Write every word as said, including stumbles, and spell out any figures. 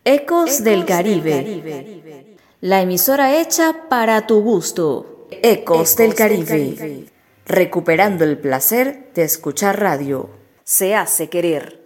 Ecos del Caribe, la emisora hecha para tu gusto. Ecos del Caribe, recuperando el placer de escuchar radio. Se hace querer.